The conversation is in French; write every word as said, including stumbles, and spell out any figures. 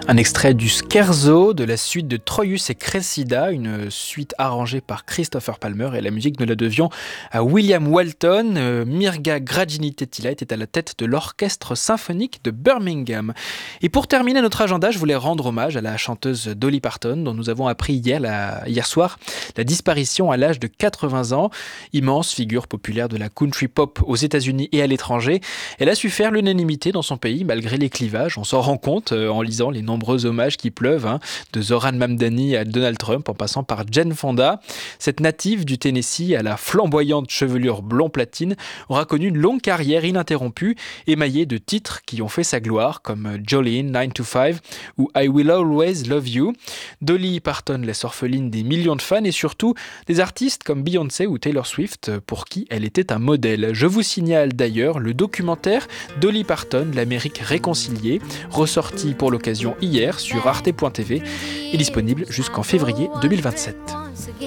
Un extrait du Scherzo de la suite de Troilus et Cressida, une suite arrangée par Christopher Palmer, et la musique nous la devions à William Walton. Euh, Mirga Gragini-Tettila était à la tête de l'orchestre symphonique de Birmingham. Et pour terminer notre agenda, je voulais rendre hommage à la chanteuse Dolly Parton, dont nous avons appris hier, la, hier soir la disparition à l'âge de quatre-vingts ans. Immense figure populaire de la country pop aux États-Unis et à l'étranger, elle a su faire l'unanimité dans son pays malgré les clivages. On s'en rend compte euh, en lisant les nombreux hommages qui pleuvent, hein, de Zoran Mamdani à Donald Trump en passant par Jane Fonda. Cette native du Tennessee à la flamboyante chevelure blond platine aura connu une longue carrière ininterrompue, émaillée de titres qui ont fait sa gloire comme Jolene, nine to five ou I Will Always Love You. Dolly Parton laisse orpheline des millions de fans et surtout des artistes comme Beyoncé ou Taylor Swift pour qui elle était un modèle. Je vous signale d'ailleurs le documentaire Dolly Parton, l'Amérique réconciliée, ressorti pour l'occasion hier sur arte point t v, est disponible jusqu'en février deux mille vingt-sept.